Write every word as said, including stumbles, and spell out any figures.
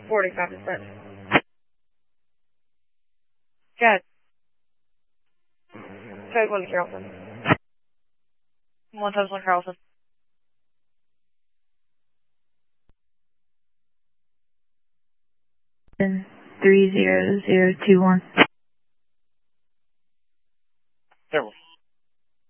forty-five percent. Good. Code one Carrollton. one times one Carrollton. three zero zero two one.